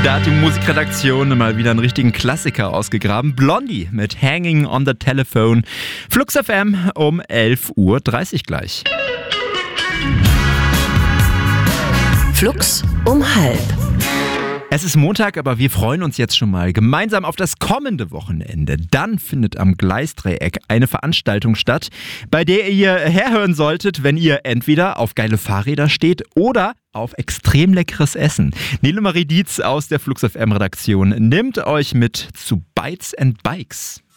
Da hat die Musikredaktion mal wieder einen richtigen Klassiker ausgegraben. Blondie mit Hanging on the Telephone. Flux FM um 11.30 Uhr gleich. Flux um 12:30. Es ist Montag, aber wir freuen uns jetzt schon mal gemeinsam auf das kommende Wochenende. Dann findet am Gleisdreieck eine Veranstaltung statt, bei der ihr herhören solltet, wenn ihr entweder auf geile Fahrräder steht oder auf extrem leckeres Essen. Nele Marie Dietz aus der Flux FM Redaktion nimmt euch mit zu Bytes and Bikes.